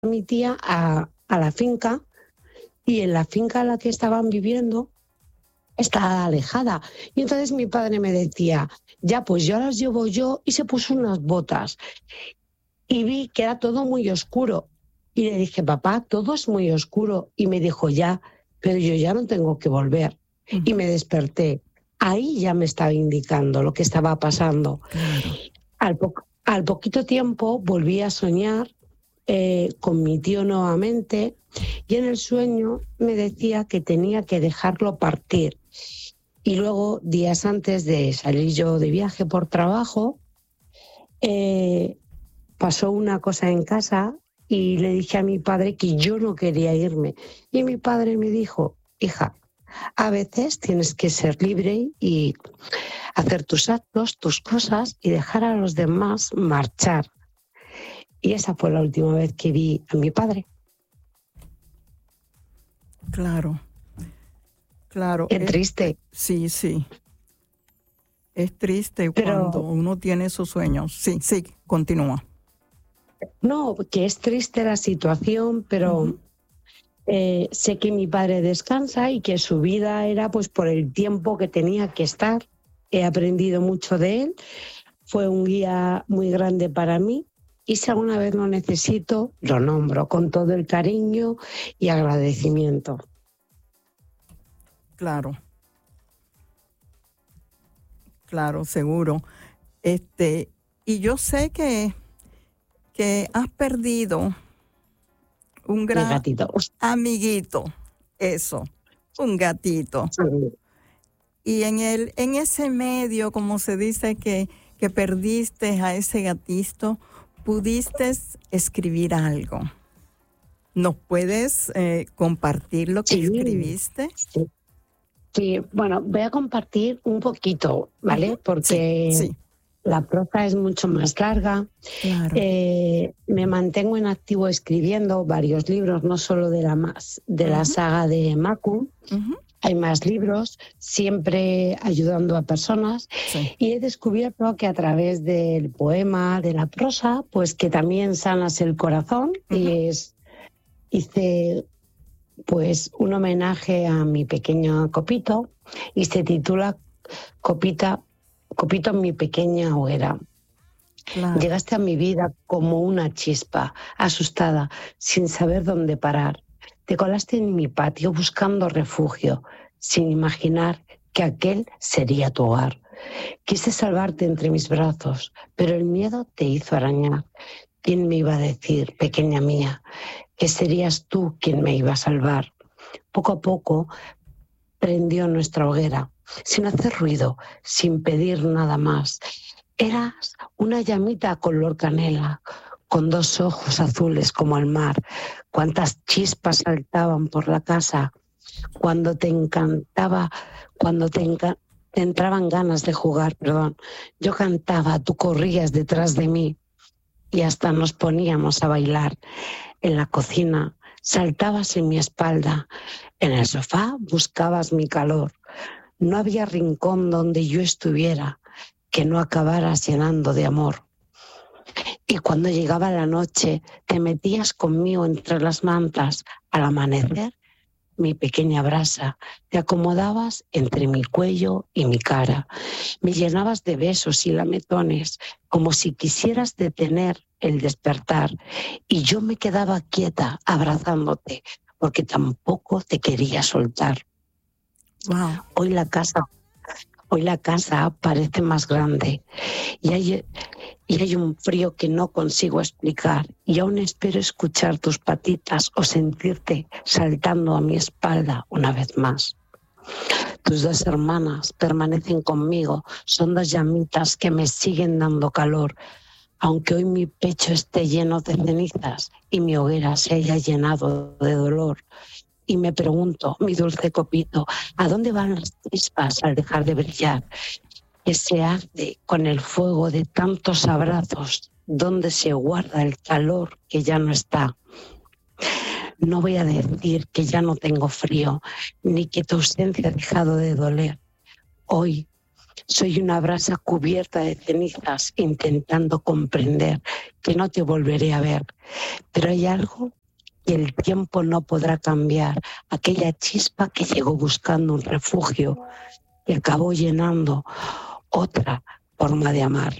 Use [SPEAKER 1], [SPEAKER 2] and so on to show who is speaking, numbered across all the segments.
[SPEAKER 1] mi tía a la finca, y en la finca en la que estaban viviendo está alejada. Y entonces mi padre me decía, ya, pues yo las llevo yo, y se puso unas botas. Y vi que era todo muy oscuro. Y le dije, papá, todo es muy oscuro. Y me dijo, ya, pero yo ya no tengo que volver. Y me desperté. Ahí ya me estaba indicando lo que estaba pasando. Al poquito tiempo volví a soñar con mi tío nuevamente, y en el sueño me decía que tenía que dejarlo partir. Y luego, días antes de salir yo de viaje por trabajo, pasó una cosa en casa y le dije a mi padre que yo no quería irme. Y mi padre me dijo, hija, a veces tienes que ser libre y hacer tus actos, tus cosas, y dejar a los demás marchar. Y esa fue la última vez que vi a mi padre.
[SPEAKER 2] Claro.
[SPEAKER 1] Es triste.
[SPEAKER 2] Sí. Es triste cuando uno tiene esos sueños. Sí, continúa.
[SPEAKER 1] No, que es triste la situación, pero sé que mi padre descansa y que su vida era pues por el tiempo que tenía que estar. He aprendido mucho de él. Fue un guía muy grande para mí. Y si alguna vez lo necesito, lo nombro con todo el cariño y agradecimiento.
[SPEAKER 2] Claro, seguro. Y yo sé que has perdido un gran
[SPEAKER 1] gatito.
[SPEAKER 2] Amiguito, eso, un gatito.
[SPEAKER 1] Sí.
[SPEAKER 2] Y en ese medio, como se dice que perdiste a ese gatito, pudiste escribir algo. ¿Nos puedes compartir lo que escribiste?
[SPEAKER 1] Sí, bueno, voy a compartir un poquito, ¿vale? Porque la prosa es mucho más larga.
[SPEAKER 2] Claro.
[SPEAKER 1] Me mantengo en activo escribiendo varios libros, no solo de la saga de Macu. Hay más libros, siempre ayudando a personas. Y he descubierto que a través del poema, de la prosa, pues que también sanas el corazón. Y hice pues un homenaje a mi pequeño Copito, y se titula Copito, mi pequeña hoguera. Claro. Llegaste a mi vida como una chispa, asustada, sin saber dónde parar. Te colaste en mi patio buscando refugio, sin imaginar que aquel sería tu hogar. Quise salvarte entre mis brazos, pero el miedo te hizo arañar. ¿Quién me iba a decir, pequeña mía, que serías tú quien me iba a salvar? Poco a poco prendió nuestra hoguera, sin hacer ruido, sin pedir nada más. Eras una llamita color canela, con dos ojos azules como el mar. Cuántas chispas saltaban por la casa cuando te entraban ganas de jugar, Yo cantaba, tú corrías detrás de mí y hasta nos poníamos a bailar. En la cocina saltabas en mi espalda, en el sofá buscabas mi calor. No había rincón donde yo estuviera que no acabaras llenando de amor. Y cuando llegaba la noche, te metías conmigo entre las mantas. Al amanecer, mi pequeña brasa, te acomodabas entre mi cuello y mi cara. Me llenabas de besos y lametones, como si quisieras detener el despertar. Y yo me quedaba quieta, abrazándote, porque tampoco te quería soltar.
[SPEAKER 2] Wow.
[SPEAKER 1] Hoy la casa parece más grande y hay un frío que no consigo explicar, y aún espero escuchar tus patitas o sentirte saltando a mi espalda una vez más. Tus dos hermanas permanecen conmigo, son dos llamitas que me siguen dando calor, aunque hoy mi pecho esté lleno de cenizas y mi hoguera se haya llenado de dolor. Y me pregunto, mi dulce Copito, ¿a dónde van las chispas al dejar de brillar? Que se arde con el fuego de tantos abrazos, ¿dónde se guarda el calor que ya no está? No voy a decir que ya no tengo frío, ni que tu ausencia ha dejado de doler. Hoy Soy una brasa cubierta de cenizas intentando comprender que no te volveré a ver, pero hay algo que el tiempo no podrá cambiar, aquella chispa que llegó buscando un refugio y acabó llenando otra forma de amar.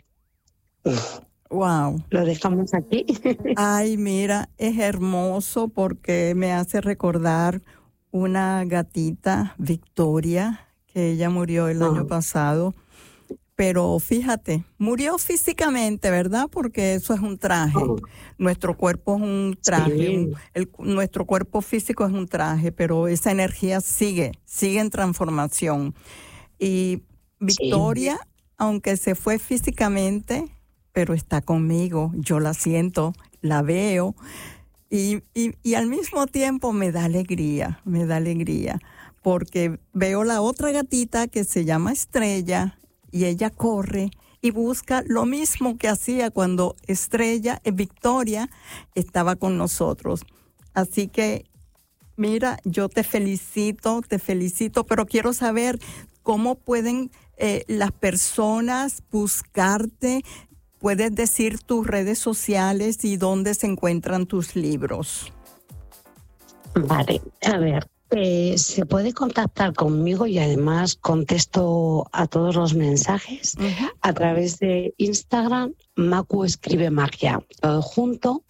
[SPEAKER 2] Wow.
[SPEAKER 1] Lo dejamos aquí.
[SPEAKER 2] Ay, mira, es hermoso porque me hace recordar una gatita, Victoria, que ella murió el año pasado. Pero fíjate, murió físicamente, ¿verdad? Porque eso es un traje. Nuestro cuerpo es un traje. Sí. Nuestro cuerpo físico es un traje, pero esa energía sigue en transformación. Y Victoria, sí, aunque se fue físicamente, pero está conmigo. Yo la siento, la veo. Y al mismo tiempo me da alegría. Porque veo la otra gatita que se llama Estrella. Y ella corre y busca lo mismo que hacía cuando Victoria estaba con nosotros. Así que, mira, yo te felicito, pero quiero saber cómo pueden las personas buscarte. ¿Puedes decir tus redes sociales y dónde se encuentran tus libros?
[SPEAKER 1] Vale, a ver. Se puede contactar conmigo y además contesto a todos los mensajes a través de Instagram, Macu Escribe Magia, todo junto.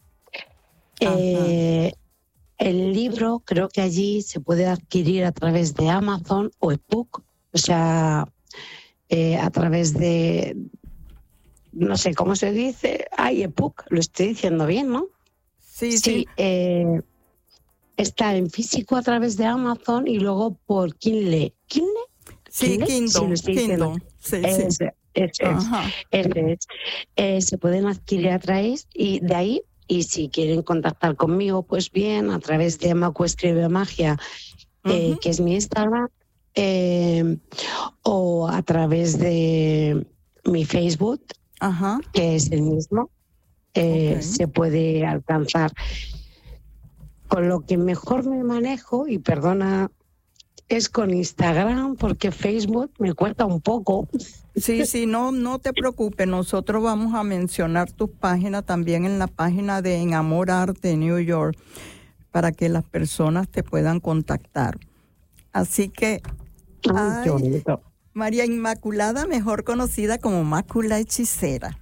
[SPEAKER 1] El libro creo que allí se puede adquirir a través de Amazon o ebook, o sea, a través de, no sé cómo se dice, ebook, lo estoy diciendo bien, ¿no?
[SPEAKER 2] Sí.
[SPEAKER 1] Está en físico a través de Amazon y luego por Kindle. ¿Kindle?
[SPEAKER 2] Sí, Kindle.
[SPEAKER 1] Se pueden adquirir a través y de ahí. Y si quieren contactar conmigo, pues bien, a través de Macu Escribe Magia, que es mi Instagram, o a través de mi Facebook, que es el mismo, se puede alcanzar. Con lo que mejor me manejo, y perdona, es con Instagram, porque Facebook me cuesta un poco.
[SPEAKER 2] Sí, no te preocupes. Nosotros vamos a mencionar tus páginas también en la página de En Amor Arte New York, para que las personas te puedan contactar. Así que,
[SPEAKER 1] qué bonito.
[SPEAKER 2] María Inmaculada, mejor conocida como Mácula Hechicera.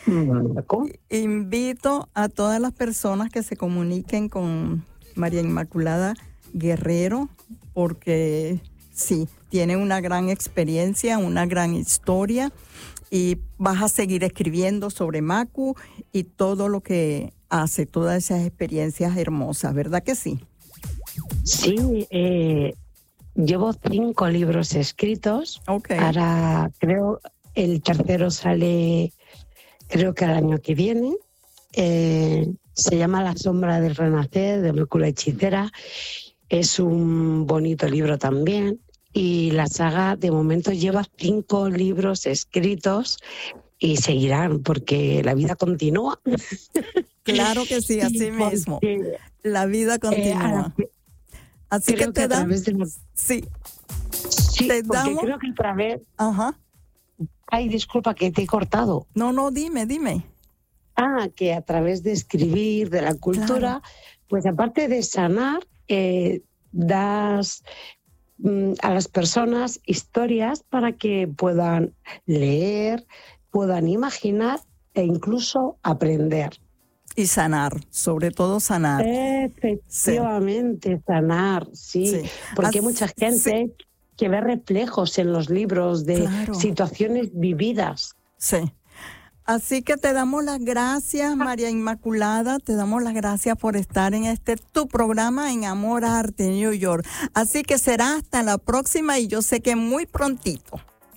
[SPEAKER 2] Invito a todas las personas que se comuniquen con María Inmaculada Guerrero, porque sí, tiene una gran experiencia, una gran historia, y vas a seguir escribiendo sobre Macu y todo lo que hace, todas esas experiencias hermosas, ¿verdad que sí?
[SPEAKER 1] Sí, llevo 5 libros escritos. Ahora creo el tercero sale, creo que el año que viene. Se llama La sombra del renacer, de Mácula Hechicera. Es un bonito libro también. Y la saga de momento lleva 5 libros escritos y seguirán, porque la vida continúa.
[SPEAKER 2] Claro que sí, así mismo. La vida continúa. Así que te dan... Sí, te damos...
[SPEAKER 1] creo que a través... Ay, disculpa que te he cortado.
[SPEAKER 2] No, dime.
[SPEAKER 1] Que a través de escribir, de la cultura, pues aparte de sanar, das a las personas historias para que puedan leer, puedan imaginar e incluso aprender.
[SPEAKER 2] Y sanar, sobre todo sanar.
[SPEAKER 1] Efectivamente, sanar, sí. Porque hay mucha gente que ve reflejos en los libros de situaciones vividas.
[SPEAKER 2] Sí. Así que te damos las gracias, María Inmaculada, te damos las gracias por estar en tu programa En Amor Arte New York. Así que será hasta la próxima y yo sé que muy prontito.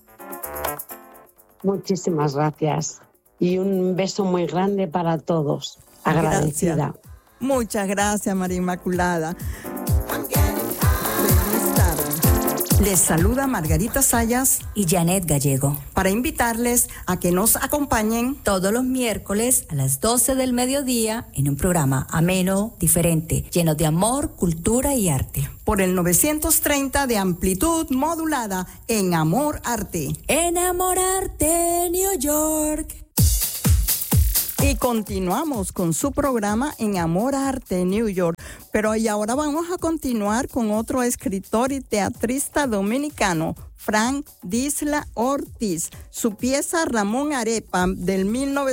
[SPEAKER 1] Muchísimas gracias y un beso muy grande para todos. Agradecida.
[SPEAKER 2] Gracias. Muchas gracias, María Inmaculada. Feliz tarde. Les saluda Margarita Sayas
[SPEAKER 3] y Janet Gallego
[SPEAKER 2] para invitarles a que nos acompañen
[SPEAKER 3] todos los miércoles a las 12 del mediodía en un programa ameno, diferente, lleno de amor, cultura y arte.
[SPEAKER 2] Por el 930 de amplitud modulada en Amor Arte.
[SPEAKER 3] Enamorarte, New York.
[SPEAKER 2] Y continuamos con su programa en Amor Arte New York. Pero y ahora vamos a continuar con otro escritor y teatrista dominicano, Frank Disla Ortiz. Su pieza Ramón Arepa del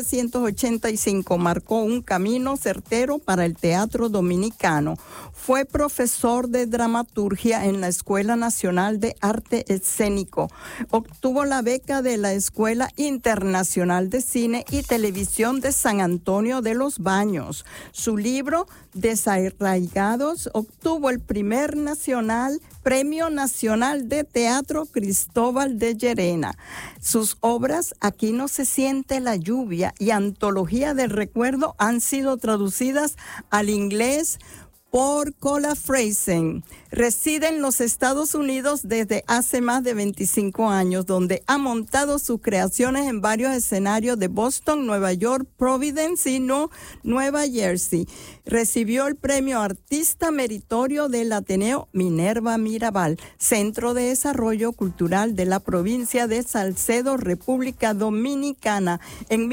[SPEAKER 2] 1985 marcó un camino certero para el teatro dominicano. Fue profesor de dramaturgia en la Escuela Nacional de Arte Escénico. Obtuvo la beca de la Escuela Internacional de Cine y Televisión de San Antonio de los Baños. Su libro Desarraigados obtuvo el primer Premio Nacional de Teatro Cristóbal de Llerena. Sus obras Aquí no se siente la lluvia y Antología del Recuerdo han sido traducidas al inglés por Cola Freisen. Reside en los Estados Unidos desde hace más de 25 años, donde ha montado sus creaciones en varios escenarios de Boston, Nueva York, Providence y Nueva Jersey. Recibió el premio Artista Meritorio del Ateneo Minerva Mirabal, Centro de Desarrollo Cultural de la provincia de Salcedo, República Dominicana. En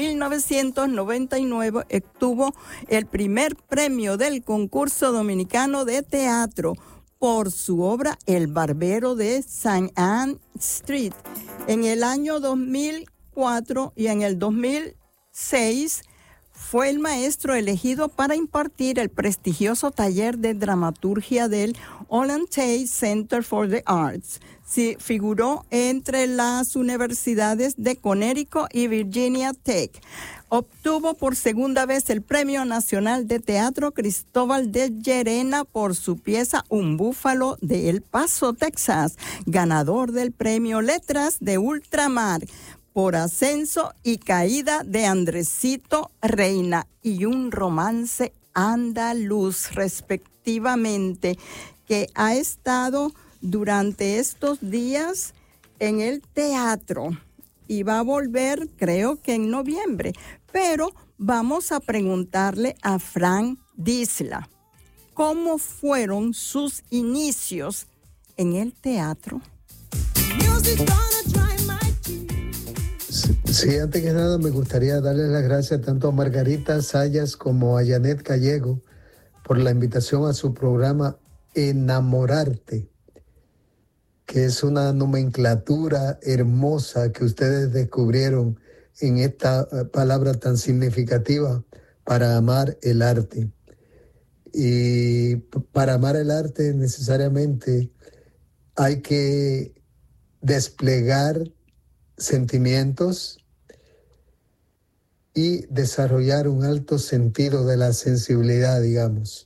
[SPEAKER 2] 1999 obtuvo el primer premio del concurso dominicano de teatro por su obra El Barbero de St. Anne Street. En el año 2004 y en el 2006 fue el maestro elegido para impartir el prestigioso taller de dramaturgia del Ollantay Center for the Arts. Figuró entre las universidades de Connecticut y Virginia Tech. Obtuvo por segunda vez el Premio Nacional de Teatro Cristóbal de Llerena por su pieza Un Búfalo de El Paso, Texas, ganador del Premio Letras de Ultramar por Ascenso y Caída de Andresito Reina y Un Romance Andaluz, respectivamente, que ha estado durante estos días en el teatro y va a volver, creo que en noviembre. Pero vamos a preguntarle a Frank Disla, ¿cómo fueron sus inicios en el teatro?
[SPEAKER 4] Sí, antes que nada me gustaría darles las gracias tanto a Margarita Sayas como a Janet Gallego por la invitación a su programa Enamorarte, que es una nomenclatura hermosa que ustedes descubrieron en esta palabra tan significativa para amar el arte. Y para amar el arte necesariamente hay que desplegar sentimientos y desarrollar un alto sentido de la sensibilidad, digamos.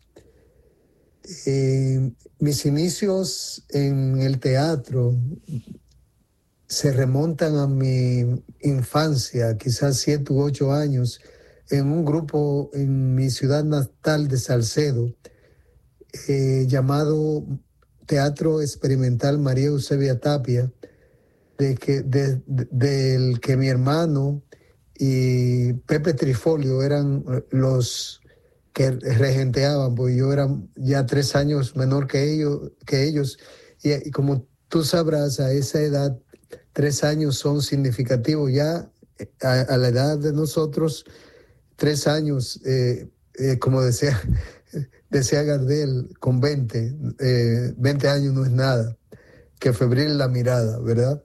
[SPEAKER 4] Mis inicios en el teatro se remontan a mi infancia, quizás 7 u 8 años, en un grupo en mi ciudad natal de Salcedo, llamado Teatro Experimental María Eusebia Tapia, del que mi hermano y Pepe Trifolio eran los que regenteaban, porque yo era ya 3 años menor que ellos y como tú sabrás, a esa edad 3 años son significativos. Ya a la edad de nosotros 3 años, como decía Gardel, con 20 años no es nada, que febril la mirada, ¿verdad?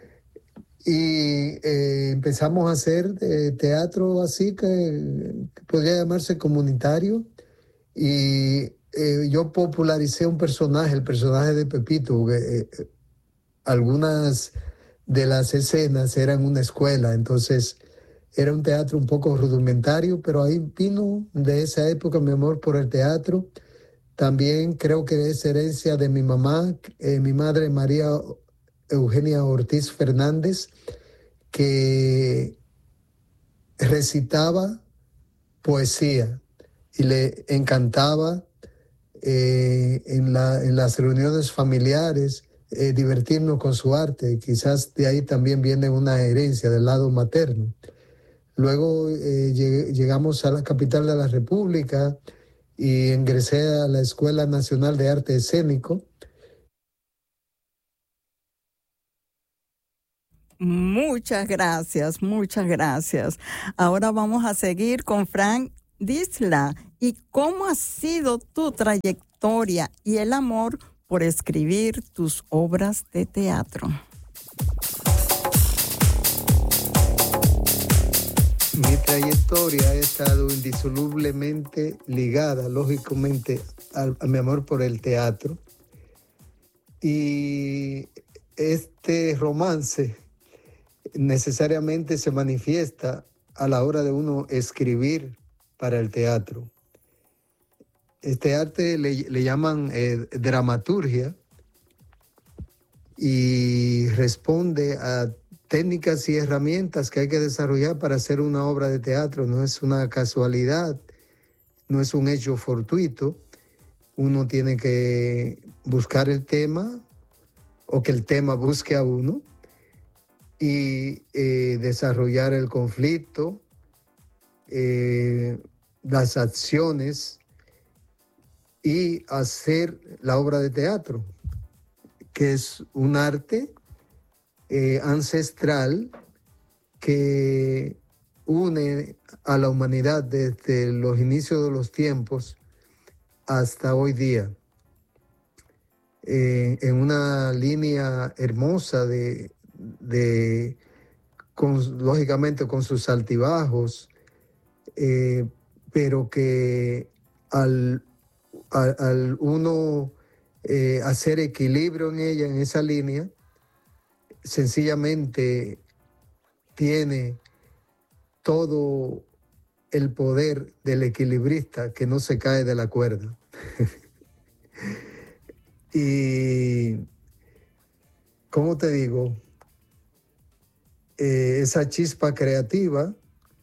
[SPEAKER 4] Y empezamos a hacer teatro así que podría llamarse comunitario, y yo popularicé un personaje, el personaje de Pepito, que algunas de las escenas eran una escuela, entonces era un teatro un poco rudimentario, pero ahí vino de esa época mi amor por el teatro. También creo que es herencia de mi mamá, mi madre María Eugenia Ortiz Fernández, que recitaba poesía y le encantaba en las reuniones familiares divertirnos con su arte. Quizás de ahí también viene una herencia del lado materno. Luego llegamos a la capital de la República y ingresé a la Escuela Nacional de Arte Escénico.
[SPEAKER 2] Muchas gracias, muchas gracias. Ahora vamos a seguir con Frank Disla. ¿Y cómo ha sido tu trayectoria y el amor por escribir tus obras de teatro?
[SPEAKER 4] Mi trayectoria ha estado indisolublemente ligada, lógicamente, a mi amor por el teatro. Y este romance necesariamente se manifiesta a la hora de uno escribir para el teatro. Este arte le llaman dramaturgia y responde a técnicas y herramientas que hay que desarrollar para hacer una obra de teatro. No es una casualidad, no es un hecho fortuito. Uno tiene que buscar el tema o que el tema busque a uno y desarrollar el conflicto, las acciones y hacer la obra de teatro, que es un arte ancestral que une a la humanidad desde los inicios de los tiempos hasta hoy día, en una línea hermosa lógicamente con sus altibajos, pero que al uno hacer equilibrio en ella, en esa línea, sencillamente tiene todo el poder del equilibrista que no se cae de la cuerda. Y, ¿cómo te digo? Esa chispa creativa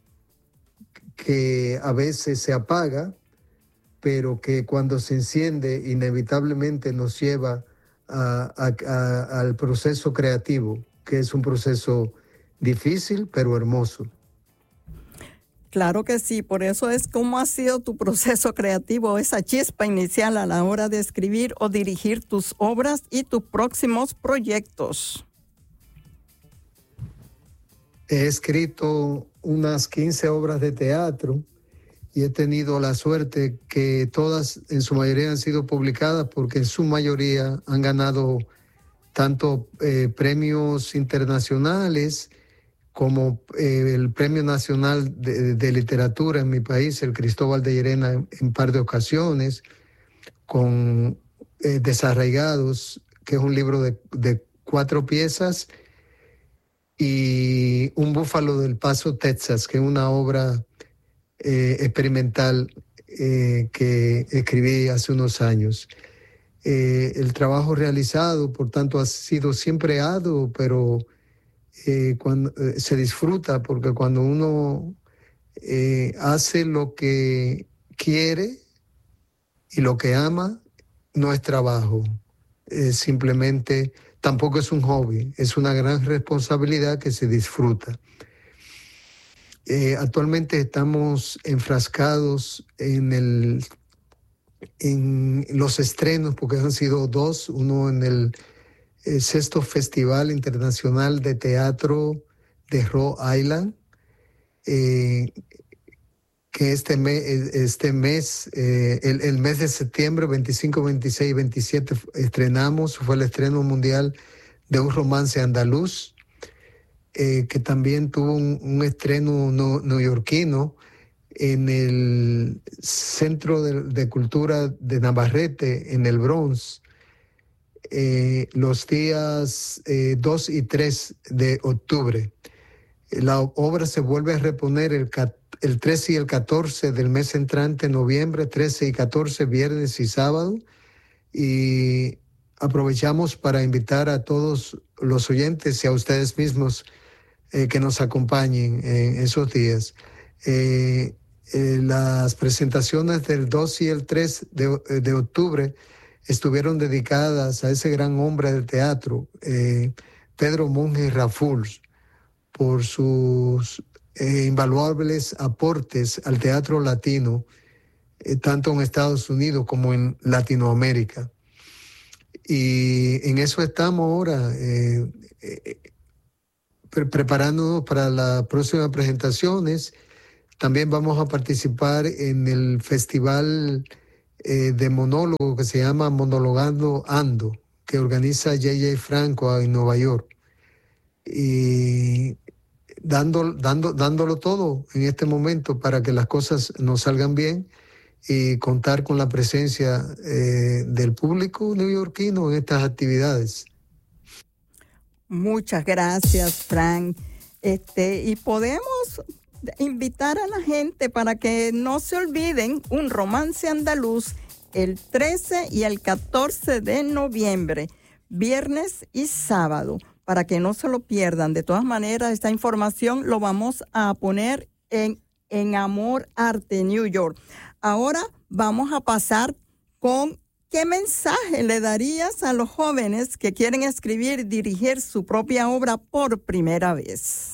[SPEAKER 4] que a veces se apaga, pero que cuando se enciende inevitablemente nos lleva al proceso creativo, que es un proceso difícil pero hermoso.
[SPEAKER 2] Claro que sí, por eso es cómo ha sido tu proceso creativo, esa chispa inicial a la hora de escribir o dirigir tus obras y tus próximos proyectos.
[SPEAKER 4] He escrito unas 15 obras de teatro y he tenido la suerte que todas en su mayoría han sido publicadas, porque en su mayoría han ganado tanto premios internacionales como el Premio Nacional de Literatura en mi país, el Cristóbal de Llerena, en un par de ocasiones, con Desarraigados, que es un libro de 4 piezas, y Un búfalo del Paso, Texas, que es una obra experimental que escribí hace unos años. El trabajo realizado, por tanto, ha sido siempre arduo, pero cuando se disfruta, porque cuando uno hace lo que quiere y lo que ama, no es trabajo, simplemente tampoco es un hobby, es una gran responsabilidad que se disfruta. Actualmente estamos enfrascados en los estrenos, porque han sido 2, uno en el 6º Festival Internacional de Teatro de Rhode Island, que este mes, el mes de septiembre, 25, 26 y 27, estrenamos. Fue el estreno mundial de Un romance andaluz, que también tuvo un estreno neoyorquino en el Centro de Cultura de Navarrete, en el Bronx, los días 2 y 3 de octubre. La obra se vuelve a reponer el 13 y el 14 del mes entrante, noviembre, 13 y 14, viernes y sábado. Y aprovechamos para invitar a todos los oyentes y a ustedes mismos que nos acompañen en esos días. Las presentaciones del 2 y el 3 de octubre estuvieron dedicadas a ese gran hombre del teatro, Pedro Monge Raful, por sus invaluables aportes al teatro latino, tanto en Estados Unidos como en Latinoamérica. Y en eso estamos ahora, preparándonos para las próximas presentaciones. También vamos a participar en el festival de monólogo que se llama Monologando Ando, que organiza J.J. Franco en Nueva York. Y dándolo todo en este momento para que las cosas nos salgan bien y contar con la presencia del público neoyorquino en estas actividades.
[SPEAKER 2] Muchas gracias, Frank. Y podemos invitar a la gente para que no se olviden Un Romance Andaluz el 13 y el 14 de noviembre, viernes y sábado, para que no se lo pierdan. De todas maneras, esta información lo vamos a poner en Amor Arte New York. Ahora vamos a pasar con ¿qué mensaje le darías a los jóvenes que quieren escribir y dirigir su propia obra por primera vez?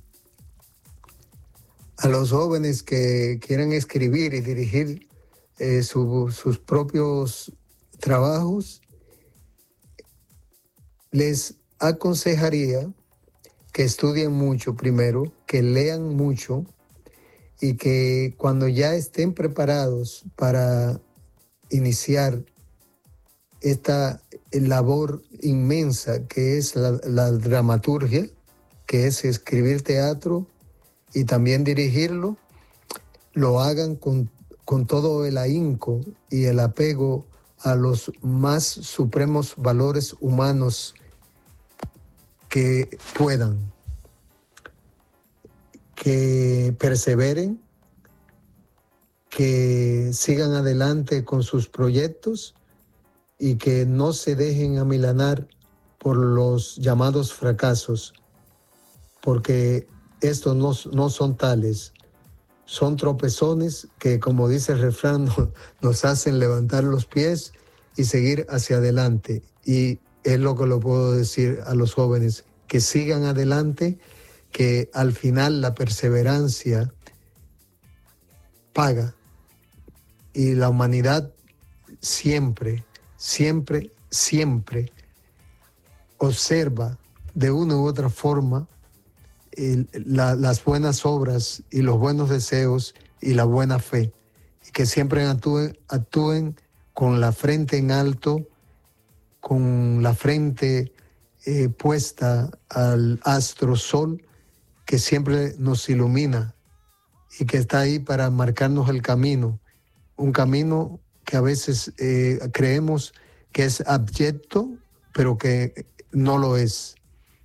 [SPEAKER 4] A los jóvenes que quieran escribir y dirigir sus propios trabajos, les aconsejaría que estudien mucho primero, que lean mucho y que cuando ya estén preparados para iniciar esta labor inmensa que es la dramaturgia, que es escribir teatro y también dirigirlo, lo hagan con todo el ahínco y el apego a los más supremos valores humanos que puedan, que perseveren, que sigan adelante con sus proyectos y que no se dejen amilanar por los llamados fracasos, porque estos no son tales, son tropezones que, como dice el refrán, nos hacen levantar los pies y seguir hacia adelante. Y es lo que lo puedo decir a los jóvenes, que sigan adelante, que al final la perseverancia paga y la humanidad siempre observa de una u otra forma las buenas obras y los buenos deseos y la buena fe, y que siempre actúen con la frente en alto, con la frente puesta al astro sol, que siempre nos ilumina y que está ahí para marcarnos el camino, un camino que a veces creemos que es abyecto, pero que no lo es.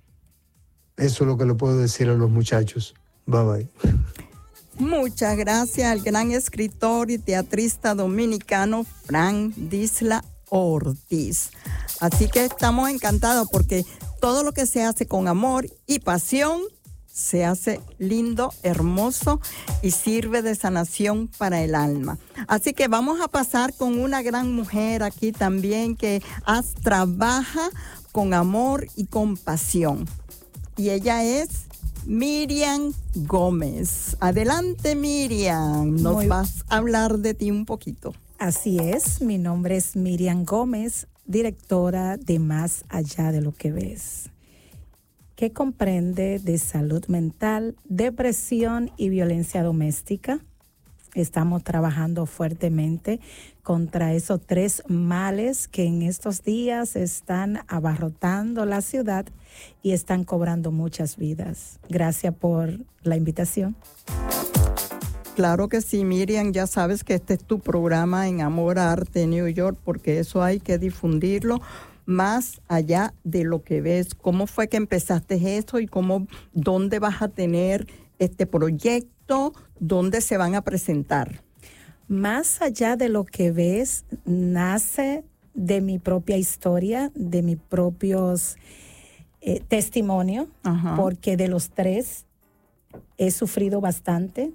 [SPEAKER 4] Eso es lo que le puedo decir a los muchachos. Bye bye.
[SPEAKER 2] Muchas gracias al gran escritor y teatrista dominicano Frank Disla Ortiz. Así que estamos encantados porque todo lo que se hace con amor y pasión se hace lindo, hermoso y sirve de sanación para el alma. Así que vamos a pasar con una gran mujer aquí también que trabaja con amor y con pasión. Y ella es Miriam Gómez. Adelante, Miriam. Nos vas a hablar de ti un poquito.
[SPEAKER 5] Así es, mi nombre es Miriam Gómez, directora de Más Allá de lo que Ves, que comprende de salud mental, depresión y violencia doméstica. Estamos trabajando fuertemente contra esos 3 males que en estos días están abarrotando la ciudad y están cobrando muchas vidas. Gracias por la invitación.
[SPEAKER 2] Claro que sí, Miriam, ya sabes que este es tu programa en Amor Arte New York, porque eso hay que difundirlo más allá de lo que ves. ¿Cómo fue que empezaste esto y dónde vas a tener este proyecto? ¿Dónde se van a presentar?
[SPEAKER 5] Más allá de lo que ves, nace de mi propia historia, de mis propios testimonios, porque de los 3 he sufrido bastante: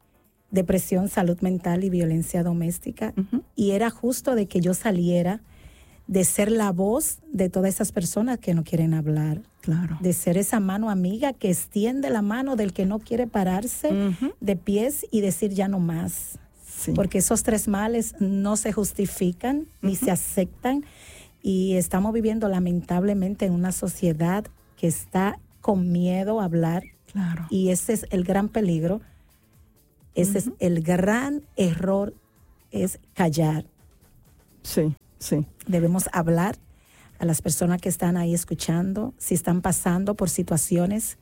[SPEAKER 5] depresión, salud mental y violencia doméstica. Y era justo de que yo saliera de ser la voz de todas esas personas que no quieren hablar.
[SPEAKER 2] Claro.
[SPEAKER 5] De ser esa mano amiga que extiende la mano del que no quiere pararse de pies y decir ya no más.
[SPEAKER 2] Sí.
[SPEAKER 5] Porque esos 3 males no se justifican ni se aceptan, y estamos viviendo lamentablemente en una sociedad que está con miedo a hablar.
[SPEAKER 2] Claro.
[SPEAKER 5] Y ese es el gran peligro, ese es el gran error, es callar.
[SPEAKER 2] Sí, sí.
[SPEAKER 5] Debemos hablar a las personas que están ahí escuchando, si están pasando por situaciones,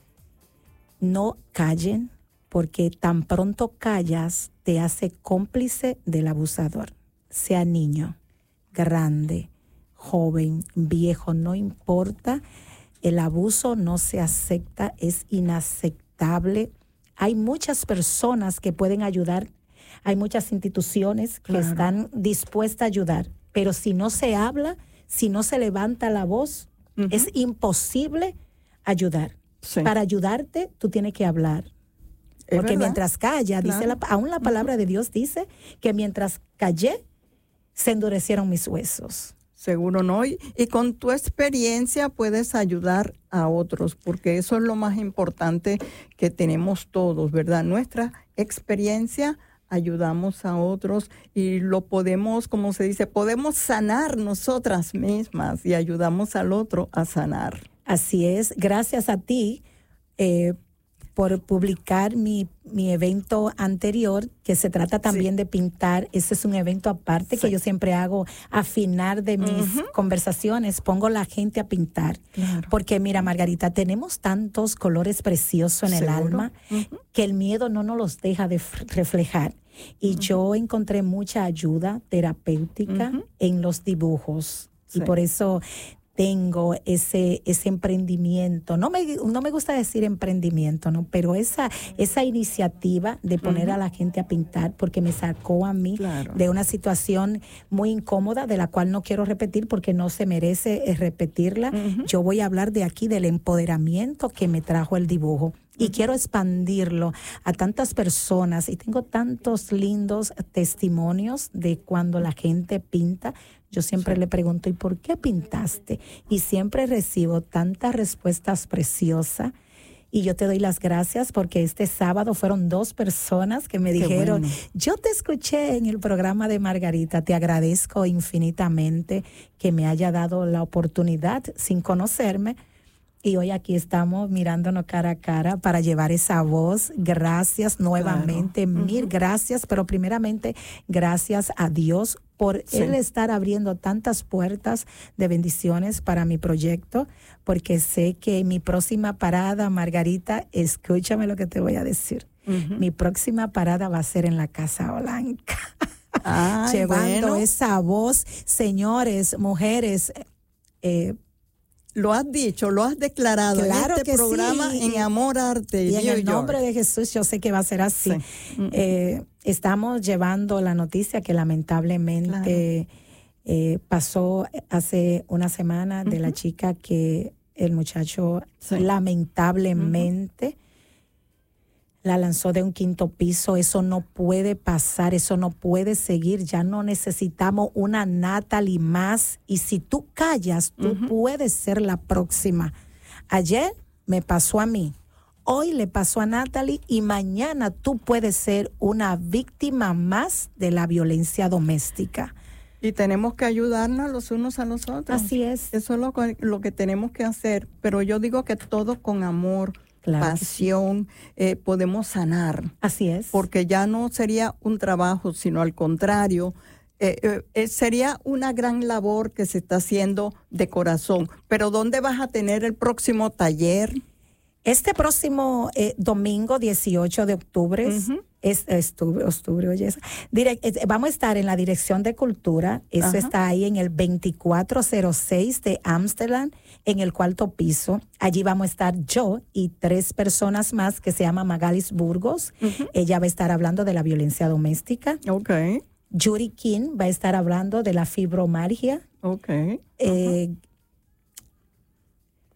[SPEAKER 5] no callen, porque tan pronto callas te hace cómplice del abusador, sea niño, grande, joven, viejo, no importa. El abuso no se acepta, es inaceptable. Hay muchas personas que pueden ayudar, hay muchas instituciones que están dispuestas a ayudar, pero si no se habla, si no se levanta la voz, es imposible ayudar. Sí. Para ayudarte, tú tienes que hablar. Porque verdad. Mientras calla, dice aún la palabra de Dios dice que mientras callé, se endurecieron mis huesos.
[SPEAKER 2] Seguro no. Y con tu experiencia puedes ayudar a otros, porque eso es lo más importante que tenemos todos, ¿verdad? Nuestra experiencia, ayudamos a otros y lo podemos, como se dice, podemos sanar nosotras mismas y ayudamos al otro a sanar.
[SPEAKER 5] Así es. Gracias a ti por publicar mi evento anterior, que se trata también de pintar. Ese es un evento aparte que yo siempre hago a final de mis conversaciones. Pongo a la gente a pintar. Claro. Porque mira, Margarita, tenemos tantos colores preciosos en el alma que el miedo no nos los deja de reflejar. Y yo encontré mucha ayuda terapéutica en los dibujos. Sí. Y por eso tengo ese emprendimiento. No me gusta decir emprendimiento, ¿no? Pero esa iniciativa de poner a la gente a pintar, porque me sacó a mí de una situación muy incómoda, de la cual no quiero repetir porque no se merece repetirla. Yo voy a hablar de aquí del empoderamiento que me trajo el dibujo. Y quiero expandirlo a tantas personas, y tengo tantos lindos testimonios de cuando la gente pinta. Yo siempre le pregunto, ¿y por qué pintaste? Y siempre recibo tantas respuestas preciosas. Y yo te doy las gracias porque este sábado fueron 2 personas que me dijeron, bueno, yo te escuché en el programa de Margarita, te agradezco infinitamente que me haya dado la oportunidad sin conocerme. Y hoy aquí estamos mirándonos cara a cara para llevar esa voz. Gracias nuevamente, mil gracias, pero primeramente gracias a Dios por Él estar abriendo tantas puertas de bendiciones para mi proyecto, porque sé que mi próxima parada, Margarita, escúchame lo que te voy a decir. Mi próxima parada va a ser en la Casa Blanca. Llevando esa voz, señores, mujeres,
[SPEAKER 2] lo has dicho, lo has declarado
[SPEAKER 5] claro
[SPEAKER 2] en este programa
[SPEAKER 5] sí.
[SPEAKER 2] En Amor, Arte
[SPEAKER 5] y en el nombre de Jesús yo sé que va a ser así. Sí. Estamos llevando la noticia que lamentablemente pasó hace una semana de la chica que el muchacho lamentablemente la lanzó de un 5º piso. Eso no puede pasar, eso no puede seguir. Ya no necesitamos una Natalie más. Y si tú callas, tú puedes ser la próxima. Ayer me pasó a mí, hoy le pasó a Natalie y mañana tú puedes ser una víctima más de la violencia doméstica.
[SPEAKER 2] Y tenemos que ayudarnos los unos a los otros.
[SPEAKER 5] Así es.
[SPEAKER 2] Eso es lo que tenemos que hacer. Pero yo digo que todo con amor, pasión, podemos sanar.
[SPEAKER 5] Así es.
[SPEAKER 2] Porque ya no sería un trabajo, sino al contrario, sería una gran labor que se está haciendo de corazón. Pero ¿dónde vas a tener el próximo taller?
[SPEAKER 5] Este próximo domingo 18 de octubre, vamos a estar en la Dirección de Cultura. Eso está ahí en el 2406 de Amsterdam, en el 4º piso. Allí vamos a estar yo y 3 personas más que se llama Magalis Burgos. Ella va a estar hablando de la violencia doméstica.
[SPEAKER 2] Okay.
[SPEAKER 5] Judy King va a estar hablando de la fibromialgia.
[SPEAKER 2] Okay.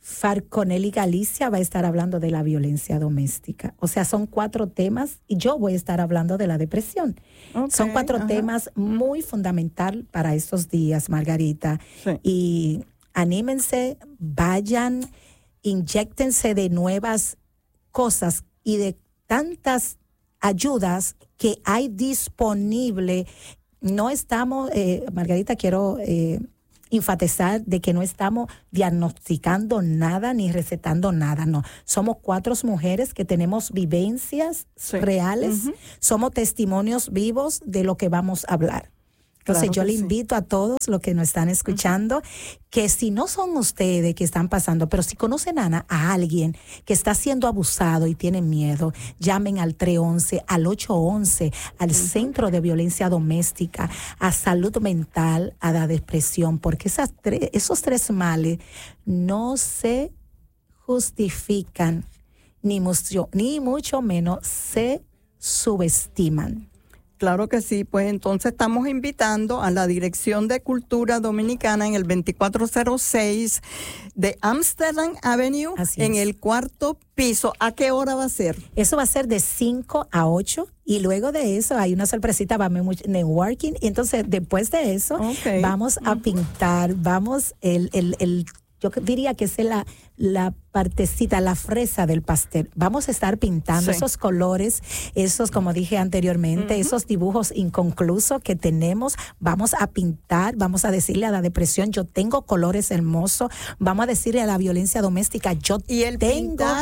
[SPEAKER 5] Farconelli Galicia va a estar hablando de la violencia doméstica. O sea, son 4 temas y yo voy a estar hablando de la depresión. Okay, son 4 temas muy fundamentales para estos días, Margarita. Sí. Y anímense, vayan, inyéctense de nuevas cosas y de tantas ayudas que hay disponible. No estamos, Margarita, quiero enfatizar de que no estamos diagnosticando nada ni recetando nada, no. Somos 4 mujeres que tenemos vivencias reales, somos testimonios vivos de lo que vamos a hablar. Entonces yo le invito a todos los que nos están escuchando que si no son ustedes que están pasando, pero si conocen a alguien que está siendo abusado y tienen miedo, llamen al 311, al 811, al Centro de Violencia Doméstica, a Salud Mental, a la depresión, porque esos 3 males no se justifican, ni mucho menos se subestiman.
[SPEAKER 2] Claro que sí, pues entonces estamos invitando a la Dirección de Cultura Dominicana en el 2406 de Amsterdam Avenue, en el 4º piso. ¿A qué hora va a ser?
[SPEAKER 5] Eso va a ser de 5 a 8 y luego de eso hay una sorpresita, va a haber mucho networking y entonces después de eso vamos a pintar, vamos yo diría que es la partecita, la fresa del pastel. Vamos a estar pintando esos colores, esos, como dije anteriormente, esos dibujos inconclusos que tenemos. Vamos a pintar, vamos a decirle a la depresión, yo tengo colores hermosos. Vamos a decirle a la violencia doméstica, el pintar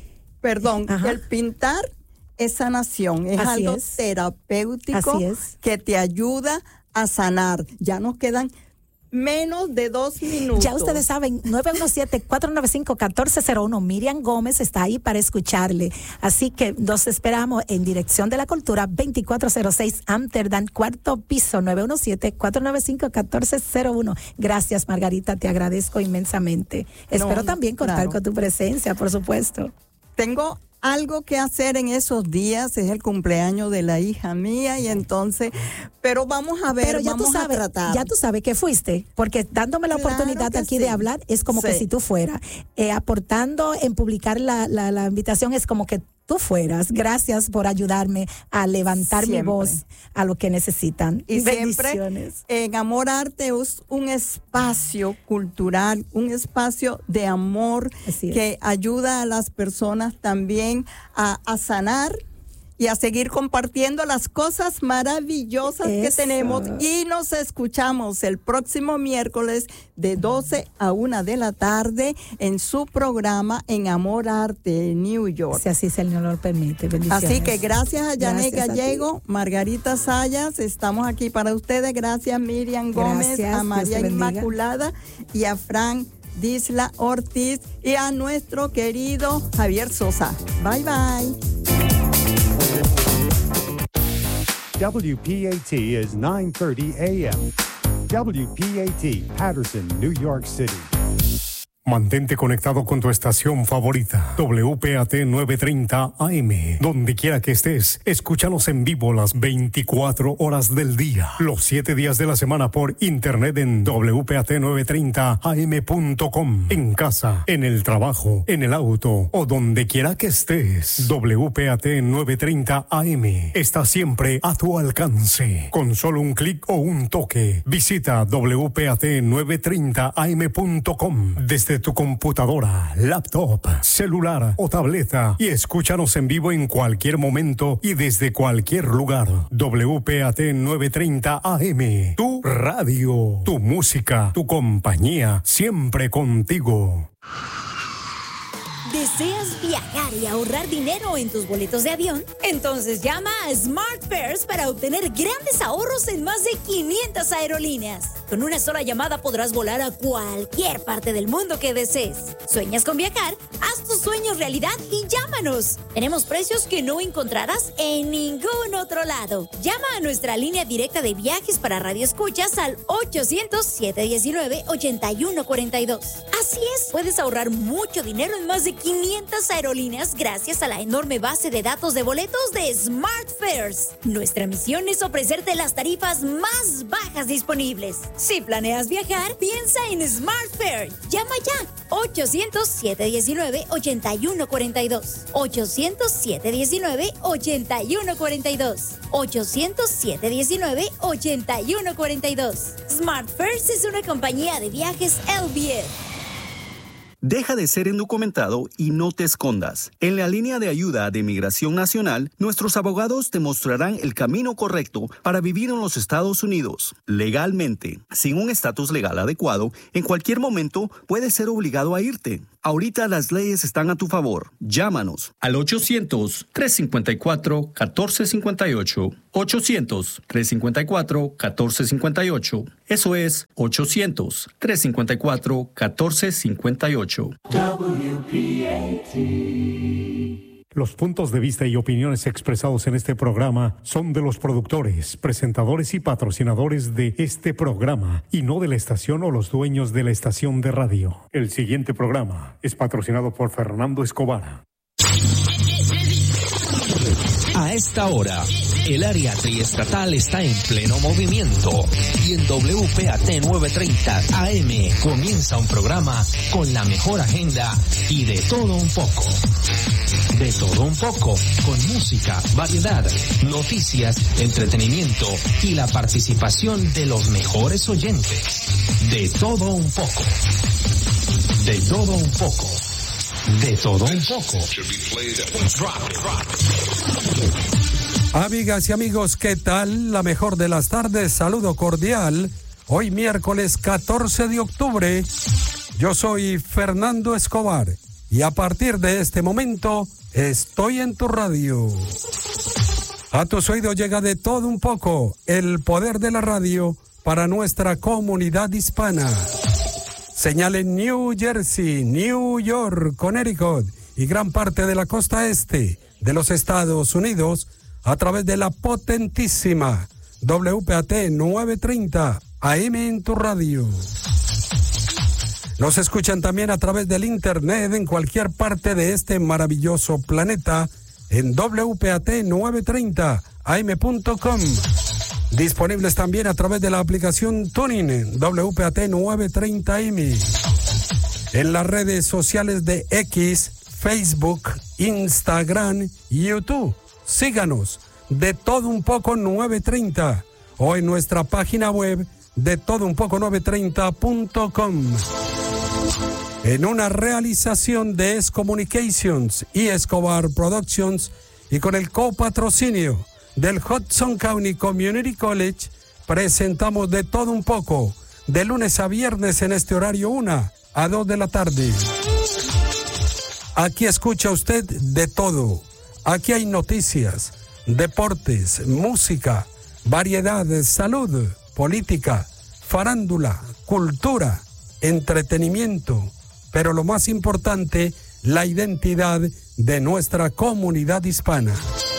[SPEAKER 5] es sanación, es algo terapéutico que te ayuda a sanar. Ya nos quedan menos de 2 minutos. Ya ustedes saben, 917-495-1401. Miriam Gómez está ahí para escucharle. Así que nos esperamos en Dirección de la Cultura, 2406 Amsterdam, 4º piso, 917-495-1401. Gracias, Margarita, te agradezco inmensamente. Espero también contar con tu presencia, por supuesto.
[SPEAKER 2] Tengo algo que hacer en esos días, es el cumpleaños de la hija mía y entonces, pero vamos a ver, pero ya vamos a tratar.
[SPEAKER 5] Ya tú sabes que fuiste, porque dándome la oportunidad aquí de hablar es como que si tú fueras, aportando en publicar la invitación es como que tú fueras. Gracias por ayudarme a levantar mi voz a lo que necesitan.
[SPEAKER 2] Y siempre en Amor Arte es un espacio cultural, un espacio de amor que ayuda a las personas también a sanar y a seguir compartiendo las cosas maravillosas que tenemos. Y nos escuchamos el próximo miércoles de 12 a 1 de la tarde en su programa en Amor Arte, New York.
[SPEAKER 5] Si así se lo permite. Bendiciones.
[SPEAKER 2] Así que gracias a Yané Gallego, Margarita Sayas, estamos aquí para ustedes. Gracias Miriam Gómez, a María Inmaculada y a Frank Disla Ortiz y a nuestro querido Javier Sosa. Bye, bye.
[SPEAKER 6] WPAT is 9:30 a.m. WPAT, Patterson, New York City.
[SPEAKER 7] Mantente conectado con tu estación favorita, WPAT 930 AM. Donde quiera que estés, escúchanos en vivo las 24 horas del día, los 7 días de la semana por internet en WPAT930am.com. En casa, en el trabajo, en el auto o donde quiera que estés. WPAT 930 AM está siempre a tu alcance. Con solo un clic o un toque, visita WPAT930am.com desde tu computadora, laptop, celular o tableta y escúchanos en vivo en cualquier momento y desde cualquier lugar. WPAT 930 AM, tu radio, tu música, tu compañía, siempre contigo.
[SPEAKER 3] ¿Deseas viajar y ahorrar dinero en tus boletos de avión? Entonces llama a SmartFares para obtener grandes ahorros en más de 500 aerolíneas. Con una sola llamada podrás volar a cualquier parte del mundo que desees. ¿Sueñas con viajar? Haz tus sueños realidad y llámanos. Tenemos precios que no encontrarás en ningún otro lado. Llama a nuestra línea directa de viajes para radioescuchas al 800-719-8142. Así es, puedes ahorrar mucho dinero en más de 500 aerolíneas gracias a la enorme base de datos de boletos de SmartFares. Nuestra misión es ofrecerte las tarifas más bajas disponibles. Si planeas viajar, piensa en Smart Fair. Llama ya. 800-719-8142. 800-719-8142. 800-719-8142. Smart First es una compañía de viajes LBF.
[SPEAKER 8] Deja de ser indocumentado y no te escondas. En la línea de ayuda de Migración Nacional, nuestros abogados te mostrarán el camino correcto para vivir en los Estados Unidos. Legalmente, sin un estatus legal adecuado, en cualquier momento puedes ser obligado a irte. Ahorita las leyes están a tu favor. Llámanos al 800-354-1458. 800-354-1458. Eso es 800-354-1458.
[SPEAKER 7] Los puntos de vista y opiniones expresados en este programa son de los productores, presentadores y patrocinadores de este programa y no de la estación o los dueños de la estación de radio. El siguiente programa es patrocinado por Fernando Escobar.
[SPEAKER 9] A esta hora, el área triestatal está en pleno movimiento y en WPAT 930 AM comienza un programa con la mejor agenda y de todo un poco. De todo un poco, con música, variedad, noticias, entretenimiento y la participación de los mejores oyentes. De todo un poco. De todo un poco. De todo un poco.
[SPEAKER 10] Amigas y amigos, ¿qué tal? La mejor de las tardes, saludo cordial. Hoy miércoles 14 de octubre, yo soy Fernando Escobar y a partir de este momento estoy en tu radio. A tus oídos llega de todo un poco el poder de la radio para nuestra comunidad hispana. Señal en New Jersey, New York, Connecticut y gran parte de la costa este de los Estados Unidos a través de la potentísima WPAT 930 AM en tu radio. Nos escuchan también a través del internet en cualquier parte de este maravilloso planeta en WPAT930am.com. Disponibles también a través de la aplicación Tuning WPAT 930M. En las redes sociales de X, Facebook, Instagram y YouTube. Síganos de todo un poco 930 o en nuestra página web de todounpoco930.com. En una realización de S Communications y Escobar Productions y con el copatrocinio del Hudson County Community College, presentamos de todo un poco, de lunes a viernes en este horario 1 a 2 de la tarde. Aquí escucha usted de todo. Aquí hay noticias, deportes, música, variedad, salud, política, farándula, cultura, entretenimiento, pero lo más importante, la identidad de nuestra comunidad hispana.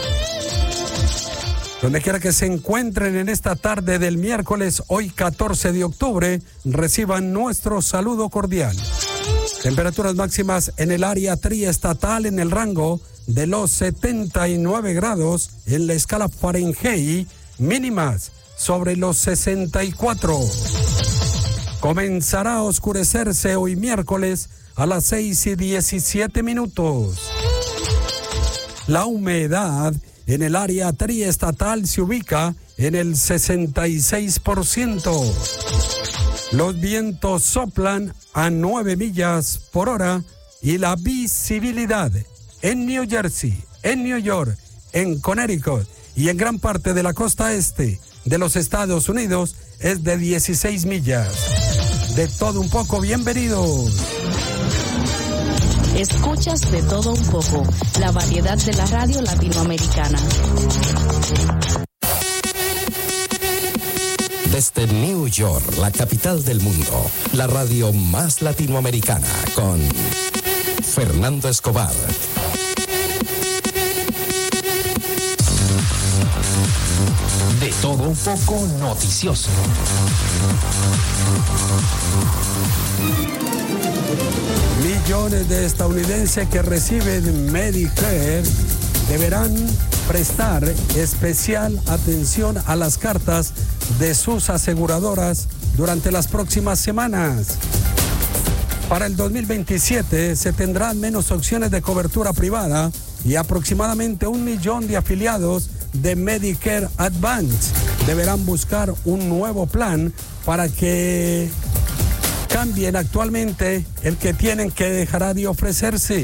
[SPEAKER 10] Donde quiera que se encuentren en esta tarde del miércoles, hoy 14 de octubre, reciban nuestro saludo cordial. Temperaturas máximas en el área triestatal en el rango de los 79 grados en la escala Fahrenheit, mínimas sobre los 64. Comenzará a oscurecerse hoy miércoles a las 6:17. La humedad en el área triestatal se ubica en el 66%. Los vientos soplan a 9 millas por hora y la visibilidad en New Jersey, en New York, en Connecticut y en gran parte de la costa este de los Estados Unidos es de 16 millas. De todo un poco, bienvenidos.
[SPEAKER 11] Escuchas de todo un poco, la variedad de la radio latinoamericana.
[SPEAKER 9] Desde New York, la capital del mundo, la radio más latinoamericana con Fernando Escobar. De todo un poco noticioso.
[SPEAKER 10] Millones de estadounidenses que reciben Medicare deberán prestar especial atención a las cartas de sus aseguradoras durante las próximas semanas. Para el 2027 se tendrán menos opciones de cobertura privada y aproximadamente 1 millón de afiliados de Medicare Advance deberán buscar un nuevo plan para que cambien actualmente el que tienen que dejará de ofrecerse.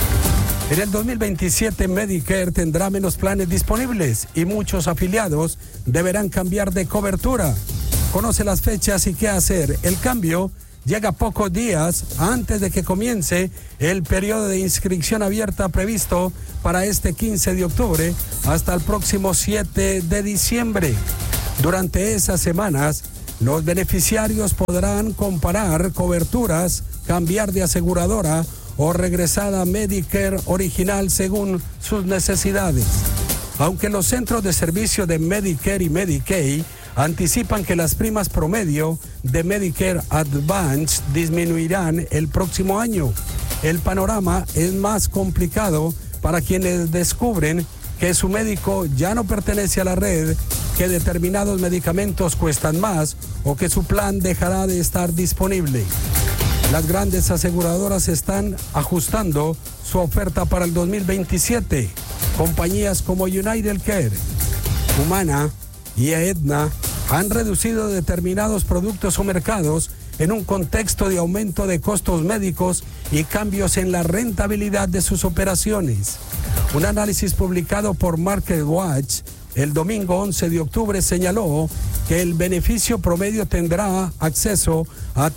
[SPEAKER 10] En el 2027 Medicare tendrá menos planes disponibles y muchos afiliados deberán cambiar de cobertura. Conoce las fechas y qué hacer. El cambio llega pocos días antes de que comience el periodo de inscripción abierta previsto para este 15 de octubre hasta el próximo 7 de diciembre. Durante esas semanas, los beneficiarios podrán comparar coberturas, cambiar de aseguradora o regresar a Medicare original según sus necesidades. Aunque los centros de servicio de Medicare y Medicaid anticipan que las primas promedio de Medicare Advance disminuirán el próximo año, el panorama es más complicado para quienes descubren que su médico ya no pertenece a la red, que determinados medicamentos cuestan más o que su plan dejará de estar disponible. Las grandes aseguradoras están ajustando su oferta para el 2027. Compañías como UnitedCare, Humana y Aetna han reducido determinados productos o mercados en un contexto de aumento de costos médicos y cambios en la rentabilidad de sus operaciones. Un análisis publicado por MarketWatch el domingo 11 de octubre señaló que el beneficio promedio tendrá acceso a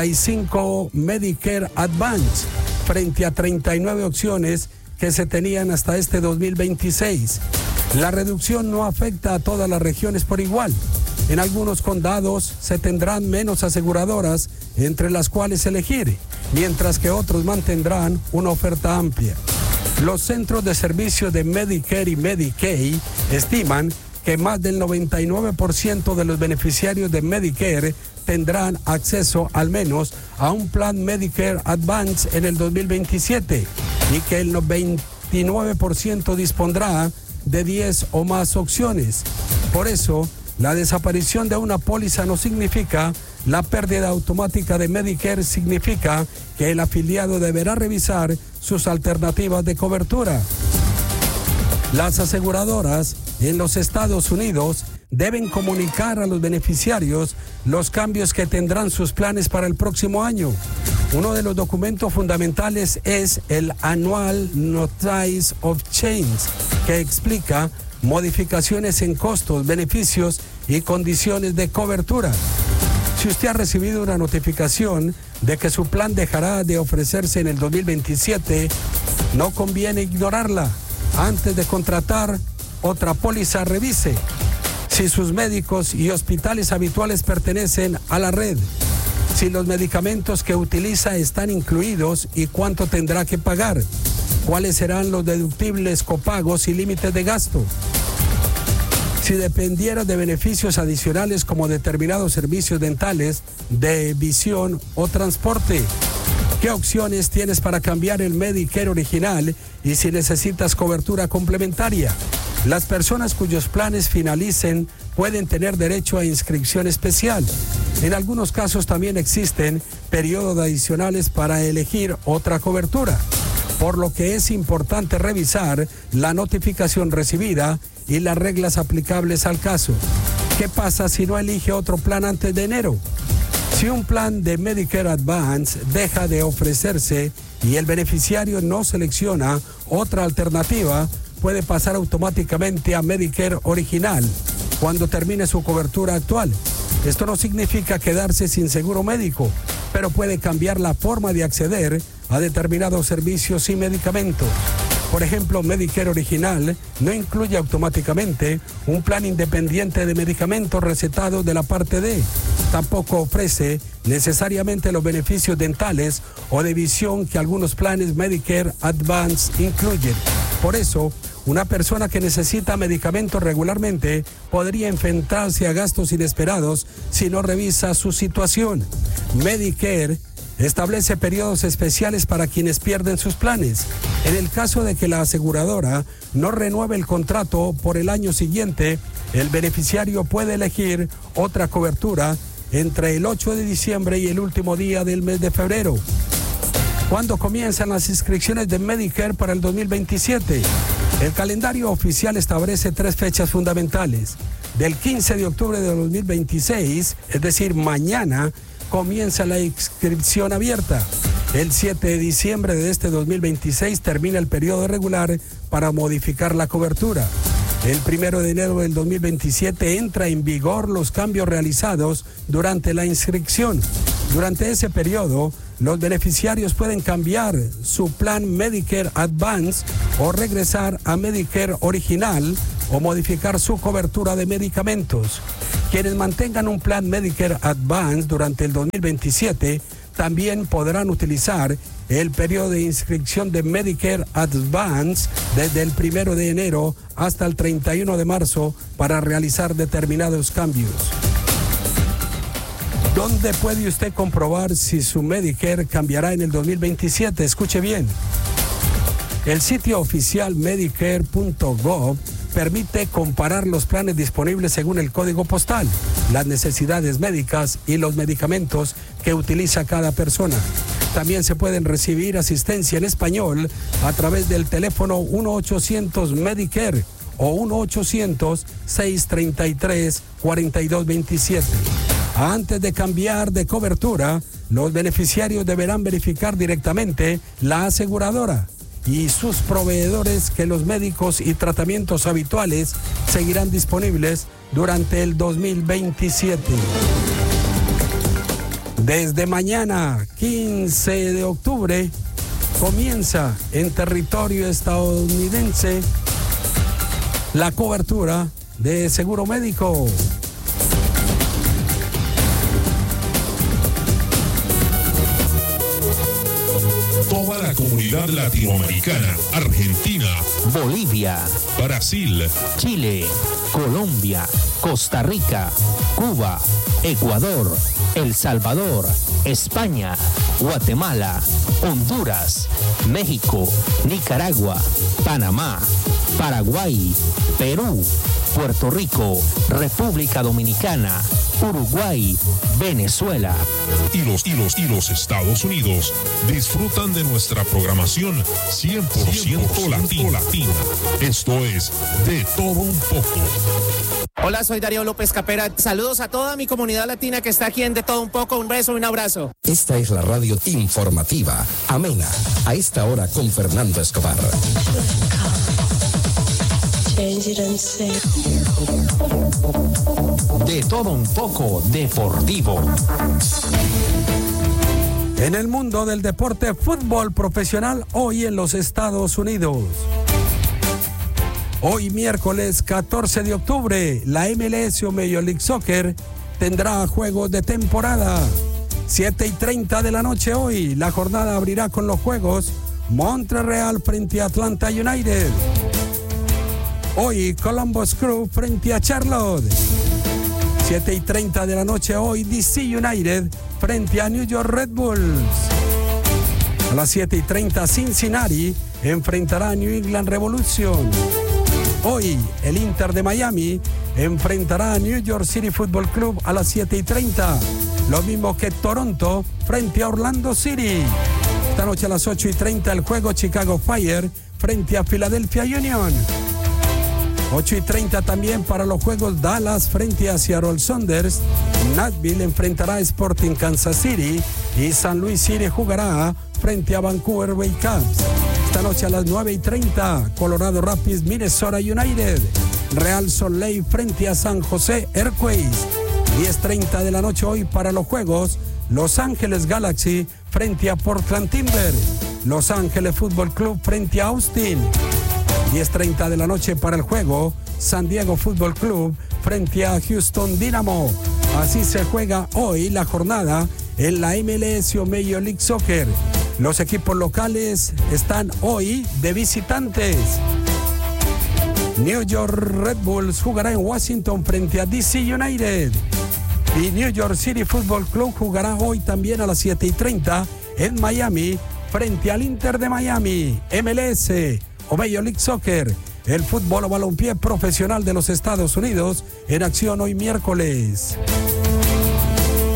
[SPEAKER 10] 35 Medicare Advance frente a 39 opciones que se tenían hasta este 2026. La reducción no afecta a todas las regiones por igual. En algunos condados se tendrán menos aseguradoras entre las cuales elegir, mientras que otros mantendrán una oferta amplia. Los centros de servicio de Medicare y Medicaid estiman que más del 99% de los beneficiarios de Medicare tendrán acceso al menos a un plan Medicare Advance en el 2027 y que el 29% dispondrá de 10 o más opciones. Por eso, la desaparición de una póliza no significa la pérdida automática de Medicare, significa que el afiliado deberá revisar sus alternativas de cobertura. Las aseguradoras en los Estados Unidos deben comunicar a los beneficiarios los cambios que tendrán sus planes para el próximo año. Uno de los documentos fundamentales es el Annual Notice of Change, que explica modificaciones en costos, beneficios y condiciones de cobertura. Si usted ha recibido una notificación de que su plan dejará de ofrecerse en el 2027, no conviene ignorarla. Antes de contratar otra póliza, revise si sus médicos y hospitales habituales pertenecen a la red, si los medicamentos que utiliza están incluidos y cuánto tendrá que pagar, cuáles serán los deductibles, copagos y límites de gasto. Si dependiera de beneficios adicionales como determinados servicios dentales, de visión o transporte. ¿Qué opciones tienes para cambiar el Medicare original y si necesitas cobertura complementaria? Las personas cuyos planes finalicen pueden tener derecho a inscripción especial. En algunos casos también existen periodos adicionales para elegir otra cobertura, por lo que es importante revisar la notificación recibida y las reglas aplicables al caso. ¿Qué pasa si no elige otro plan antes de enero? Si un plan de Medicare Advance deja de ofrecerse y el beneficiario no selecciona otra alternativa, puede pasar automáticamente a Medicare original cuando termine su cobertura actual. Esto no significa quedarse sin seguro médico, pero puede cambiar la forma de acceder a determinados servicios y medicamentos. Por ejemplo, Medicare original no incluye automáticamente un plan independiente de medicamentos recetados de la parte D. Tampoco ofrece necesariamente los beneficios dentales o de visión que algunos planes Medicare Advance incluyen. Por eso, una persona que necesita medicamentos regularmente podría enfrentarse a gastos inesperados si no revisa su situación. Medicare establece periodos especiales para quienes pierden sus planes. En el caso de que la aseguradora no renueve el contrato por el año siguiente, el beneficiario puede elegir otra cobertura entre el 8 de diciembre y el último día del mes de febrero. ¿Cuándo comienzan las inscripciones de Medicare para el 2027? El calendario oficial establece 3 fechas fundamentales. Del 15 de octubre de 2026, es decir, mañana, comienza la inscripción abierta. El 7 de diciembre de este 2026 termina el periodo regular para modificar la cobertura. El 1 de enero del 2027 entra en vigor los cambios realizados durante la inscripción. Durante ese periodo, los beneficiarios pueden cambiar su plan Medicare Advance o regresar a Medicare original o modificar su cobertura de medicamentos. Quienes mantengan un plan Medicare Advance durante el 2027 también podrán utilizar el periodo de inscripción de Medicare Advance desde el 1 de enero hasta el 31 de marzo para realizar determinados cambios. ¿Dónde puede usted comprobar si su Medicare cambiará en el 2027? Escuche bien. El sitio oficial medicare.gov permite comparar los planes disponibles según el código postal, las necesidades médicas y los medicamentos que utiliza cada persona. También se pueden recibir asistencia en español a través del teléfono 1-800-MEDICARE o 1-800-633-4227. Antes de cambiar de cobertura, los beneficiarios deberán verificar directamente la aseguradora y sus proveedores que los médicos y tratamientos habituales seguirán disponibles durante el 2027. Desde mañana, 15 de octubre, comienza en territorio estadounidense la cobertura de seguro médico.
[SPEAKER 12] Toda la comunidad latinoamericana, Argentina,
[SPEAKER 9] Bolivia,
[SPEAKER 12] Brasil,
[SPEAKER 9] Chile, Colombia, Costa Rica, Cuba, Ecuador, El Salvador, España, Guatemala, Honduras, México, Nicaragua, Panamá, Paraguay, Perú, Puerto Rico, República Dominicana, Uruguay, Venezuela
[SPEAKER 12] y los Estados Unidos disfrutan de nuestra programación 100% latina. Esto es De Todo Un Poco.
[SPEAKER 13] Hola, soy Darío López Capera. Saludos a toda mi comunidad latina que está aquí en De Todo Un Poco. Un beso y un abrazo.
[SPEAKER 14] Esta es la radio informativa, amena, a esta hora con Fernando Escobar.
[SPEAKER 9] De Todo Un Poco Deportivo.
[SPEAKER 10] En el mundo del deporte fútbol profesional hoy en los Estados Unidos. Hoy miércoles 14 de octubre, la MLS o Major League Soccer tendrá juegos de temporada. 7:30 de la noche hoy, la jornada abrirá con los juegos Montreal frente a Atlanta United. Hoy Columbus Crew frente a Charlotte. 7:30 de la noche hoy, DC United frente a New York Red Bulls. A las 7:30 Cincinnati enfrentará a New England Revolution. Hoy el Inter de Miami enfrentará a New York City Football Club a las 7:30. Lo mismo que Toronto frente a Orlando City. Esta noche a las 8:30 el juego Chicago Fire frente a Philadelphia Union. 8:30 también para los juegos Dallas frente a Seattle Sounders. Nashville enfrentará a Sporting Kansas City y San Luis City jugará frente a Vancouver Whitecaps. Esta noche a las 9:30 Colorado Rapids Minnesota United. Real Salt Lake frente a San José Earthquakes. 10:30 de la noche hoy para los juegos Los Ángeles Galaxy frente a Portland Timbers. Los Ángeles Fútbol Club frente a Austin. 10:30 de la noche para el juego San Diego Fútbol Club frente a Houston Dynamo. Así se juega hoy la jornada en la MLS o Major League Soccer. Los equipos locales están hoy de visitantes. New York Red Bulls jugará en Washington frente a DC United. Y New York City Football Club jugará hoy también a las 7:30 en Miami frente al Inter de Miami. MLS o Major League Soccer, el fútbol o balompié profesional de los Estados Unidos en acción hoy miércoles.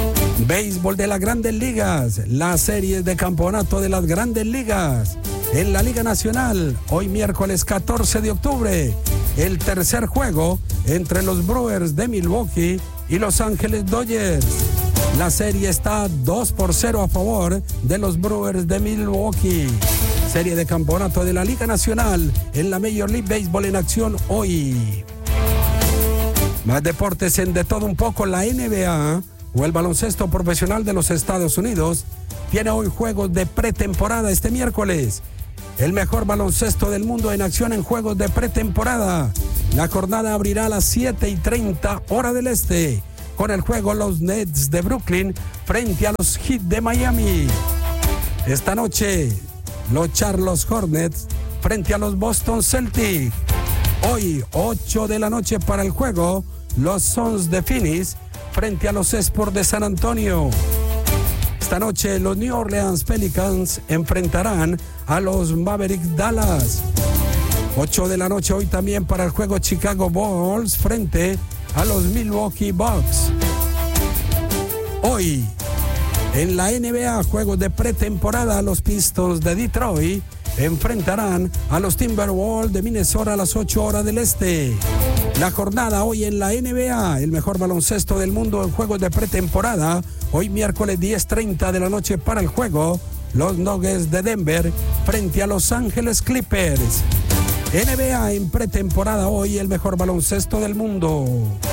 [SPEAKER 10] Béisbol de las Grandes Ligas, las series de campeonato de las Grandes Ligas. En la Liga Nacional, hoy miércoles 14 de octubre, el tercer juego entre los Brewers de Milwaukee y Los Ángeles Dodgers. La serie está 2-0 a favor de los Brewers de Milwaukee. Serie de campeonato de la Liga Nacional en la Major League Baseball en acción hoy. Más deportes en De Todo Un Poco. La NBA, o el baloncesto profesional de los Estados Unidos, tiene hoy juegos de pretemporada este miércoles. El mejor baloncesto del mundo en acción en juegos de pretemporada. La jornada abrirá a las 7:30 hora del este, con el juego los Nets de Brooklyn frente a los Heat de Miami. Esta noche, los Charlotte Hornets frente a los Boston Celtics. Hoy, 8 de la noche para el juego, los Suns de Phoenix frente a los Spurs de San Antonio. Esta noche, los New Orleans Pelicans enfrentarán a los Mavericks Dallas. 8 de la noche hoy también para el juego Chicago Bulls frente a los Milwaukee Bucks. Hoy, en la NBA, juegos de pretemporada, los Pistons de Detroit enfrentarán a los Timberwolves de Minnesota a las 8 horas del este. La jornada hoy en la NBA, el mejor baloncesto del mundo en juegos de pretemporada. Hoy miércoles 10:30 de la noche para el juego, los Nuggets de Denver frente a Los Ángeles Clippers. NBA en pretemporada hoy, el mejor baloncesto del mundo.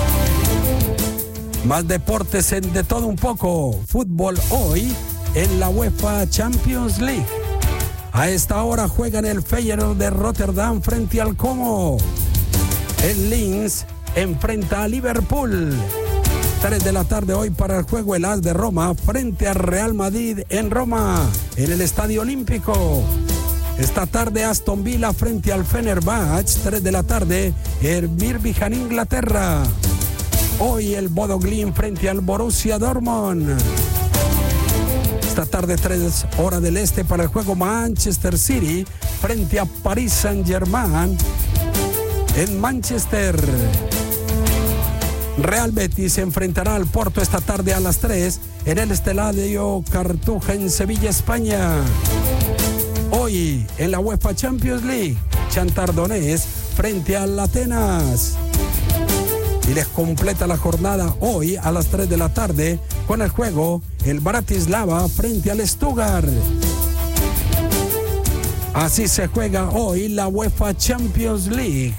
[SPEAKER 10] Más deportes en De Todo Un Poco. Fútbol hoy en la UEFA Champions League. A esta hora juegan el Feyenoord de Rotterdam frente al Como. El Linz enfrenta a Liverpool. 3 de la tarde hoy para el juego el AS de Roma frente al Real Madrid en Roma, en el Estadio Olímpico. Esta tarde Aston Villa frente al Fenerbahce, 3 de la tarde, el Birmingham, Inglaterra. Hoy el Bodo Glimt frente al Borussia Dortmund. Esta tarde 3 horas del este para el juego Manchester City frente a Paris Saint-Germain en Manchester. Real Betis se enfrentará al Porto esta tarde a las 3 en el Estadio Cartuja en Sevilla, España. Hoy en la UEFA Champions League, Shakhtar Donetsk frente al Atenas. Y les completa la jornada hoy a las 3 de la tarde con el juego el Bratislava frente al Stuttgart. Así se juega hoy la UEFA Champions League.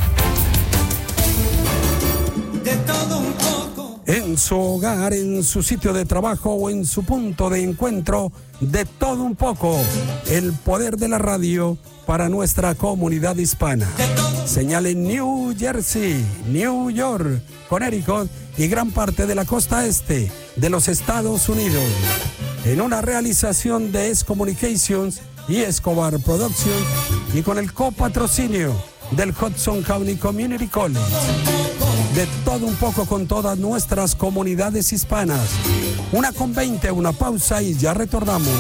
[SPEAKER 10] De todo un poco. En su hogar, en su sitio de trabajo o en su punto de encuentro, de todo un poco. El poder de la radio para nuestra comunidad hispana. Señal en New Jersey, New York, Connecticut y gran parte de la costa este de los Estados Unidos. En una realización de S Communications y Escobar Productions y con el copatrocinio del Hudson County Community College. De todo un poco con todas nuestras comunidades hispanas. 1:20, una pausa y ya retornamos.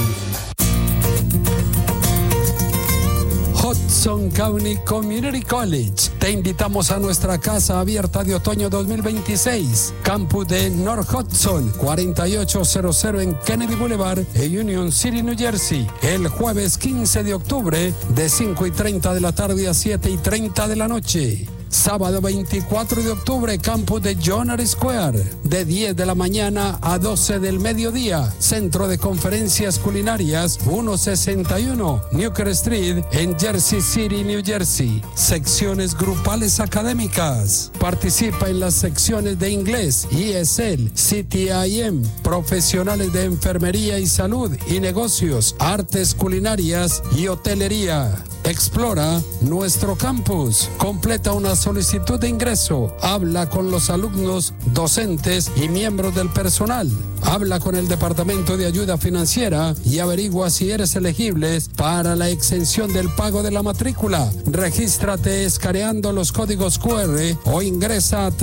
[SPEAKER 10] Hudson County Community College. Te invitamos a nuestra casa abierta de otoño 2026. Campus de North Hudson, 4800 en Kennedy Boulevard, en Union City, New Jersey. El jueves 15 de octubre, de 5:30 de la tarde a 7:30 de la noche. Sábado 24 de octubre, campus de John R. Square, de 10 de la mañana a 12 del mediodía. Centro de Conferencias Culinarias, 161 Newker Street, en Jersey City, New Jersey. Secciones grupales académicas. Participa en las secciones de inglés, ESL, CTIM, profesionales de enfermería y salud y negocios, artes culinarias y hotelería. Explora nuestro campus. Completa una solicitud de ingreso. Habla con los alumnos, docentes y miembros del personal. Habla con el Departamento de Ayuda Financiera y averigua si eres elegible para la exención del pago de la matrícula. Regístrate escaneando los códigos QR o ingresa a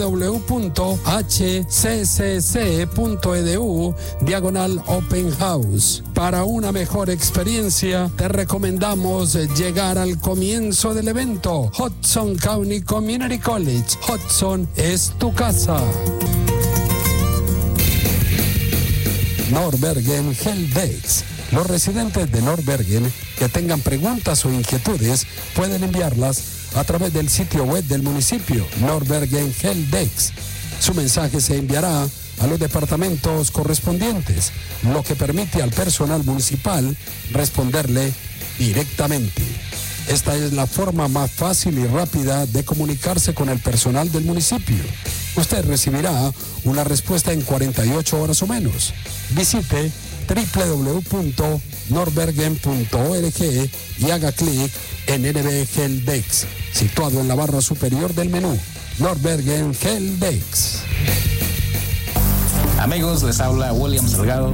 [SPEAKER 10] www.hccc.edu/Open House. Para una mejor experiencia, te recomendamos llegar al comienzo del evento. Hudson County Community College. Hudson es tu casa. Nordbergen Heldex. Los residentes de Nordbergen que tengan preguntas o inquietudes pueden enviarlas a través del sitio web del municipio, Nordbergen Heldex. Su mensaje se enviará a los departamentos correspondientes, lo que permite al personal municipal responderle directamente. Esta es la forma más fácil y rápida de comunicarse con el personal del municipio. Usted recibirá una respuesta en 48 horas o menos. Visite www.nordbergen.org y haga clic en NB Heldex, situado en la barra superior del menú. Nordbergen Heldex.
[SPEAKER 15] Amigos, les habla William Salgado